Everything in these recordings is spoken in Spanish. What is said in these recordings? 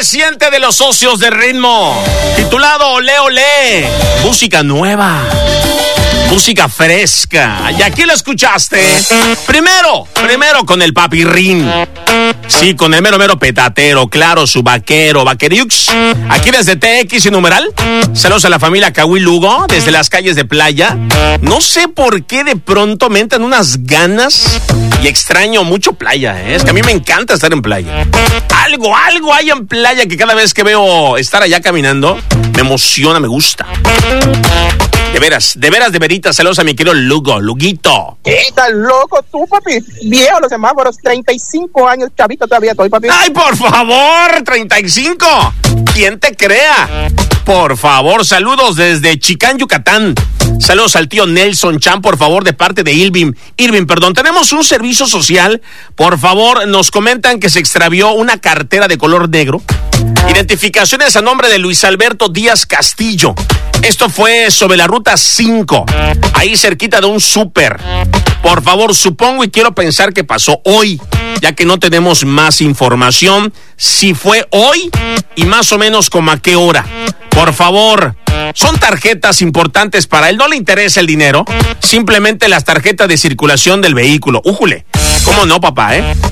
reciente de los socios de ritmo, titulado Olé Olé, música nueva, música fresca. Y aquí lo escuchaste primero con el Papirrín. Sí, con el mero petatero, claro, su vaqueriux. Aquí desde TX y numeral. Saludos a la familia Cahuil Lugo, desde las calles de Playa. No sé por qué de pronto me entran unas ganas y extraño mucho Playa, ¿eh? Es que a mí me encanta estar en Playa. Algo hay en Playa que cada vez que veo estar allá caminando, me emociona, me gusta. De veritas, saludos a mi querido Luguito. ¿Estás loco tú, papi? Viejo los semáforos, 35 años, chavito todavía estoy, papi. ¡Ay, por favor! ¡35! ¿Quién te crea? Por favor, saludos desde Chicán, Yucatán. Saludos al tío Nelson Chan, por favor, de parte de Irving, tenemos un servicio social. Por favor, nos comentan que se extravió una cartera de color negro. Identificaciones a nombre de Luis Alberto Díaz Castillo. Esto fue sobre la ruta 5, ahí cerquita de un súper. Por favor, supongo y quiero pensar que pasó hoy, ya que no tenemos más información. Si fue hoy y más o menos como a qué hora. Por favor, son tarjetas importantes para él, no le interesa el dinero, simplemente las tarjetas de circulación del vehículo. ¡Újule! ¿Cómo no, papá,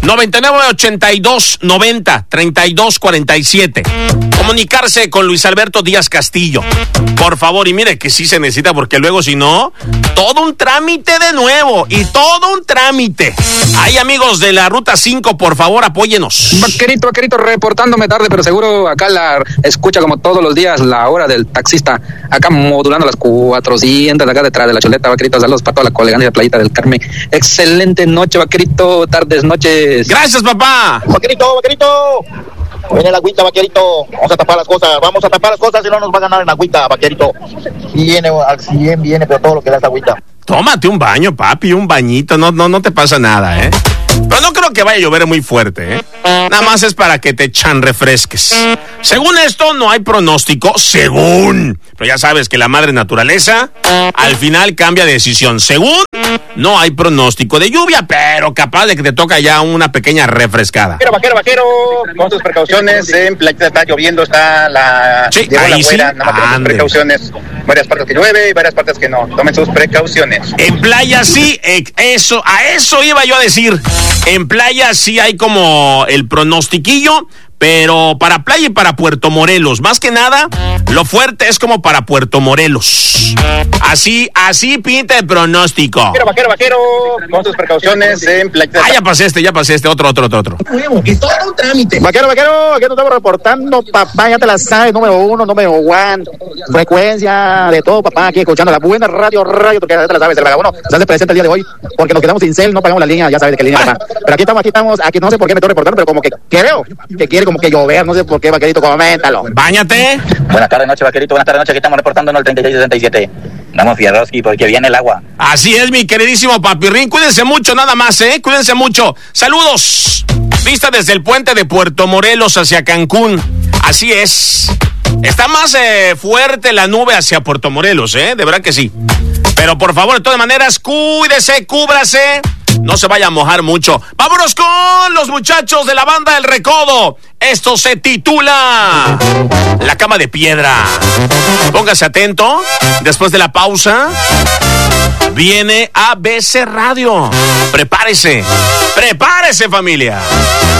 9982903247. Comunicarse con Luis Alberto Díaz Castillo. Por favor, y mire que sí se necesita, porque luego si no, todo un trámite de nuevo, y todo un trámite. Hay amigos de la Ruta 5, por favor, apóyenos. Vaquerito, reportándome tarde, pero seguro acá la escucha como todos los días, la hora del taxista, acá modulando las 400, acá detrás de la chuleta, vaquerito, saludos para toda la colegancia de Playita del Carmen. Excelente noche, vaquerito, tardes, noches. Gracias, papá. Vaquerito. Viene la agüita, vaquerito. Vamos a tapar las cosas si no nos va a ganar en la agüita, vaquerito. Viene al 100, pero todo lo que da esa agüita. Tómate un baño, papi, un bañito, no te pasa nada, Pero no creo que vaya a llover muy fuerte, Nada más es para que te refresques. Según esto, no hay pronóstico, pero ya sabes que la madre naturaleza al final cambia de decisión. Según, no hay pronóstico de lluvia, pero capaz de que te toca ya una pequeña refrescada. Vaquero, con sus precauciones, en Playita está lloviendo, está la... Sí, ahí sí, nada más con sus precauciones. Varias partes que llueve y varias partes que no. Tomen sus precauciones. En Playa sí, a eso iba yo a decir. En Playa sí hay como el pronostiquillo, pero para Playa y para Puerto Morelos, más que nada, lo fuerte es como para Puerto Morelos. Así pinta el pronóstico. Vaquero, con sus precauciones en Playita. Ya pasé este, otro. Y todo un trámite. Vaquero, aquí nos estamos reportando, papá, ya te la sabes, número 1, número 1, frecuencia de todo, papá, aquí escuchando la buena radio, porque ya te la sabes, el vagabundo se hace presente el día de hoy, porque nos quedamos sin cel, no pagamos la línea, ya sabes de qué línea, papá. Pero aquí estamos, no sé por qué me estoy reportando, pero como que creo que quiere como que llover, no sé por qué, vaquerito, coméntalo. Báñate. Buenas tardes, noche, vaquerito, aquí estamos reportando en el 3667. Damos Fierroski porque viene el agua. Así es, mi queridísimo Papirrín, cuídense mucho nada más, cuídense mucho. Saludos. Vista desde el puente de Puerto Morelos hacia Cancún. Así es. Está más fuerte la nube hacia Puerto Morelos, de verdad que sí. Pero por favor, de todas maneras, cuídese, cúbrase. No se vaya a mojar mucho. Vámonos con los muchachos de la banda El Recodo. Esto se titula La Cama de Piedra. Póngase atento. Después de la pausa, viene ABC Radio. Prepárese, familia.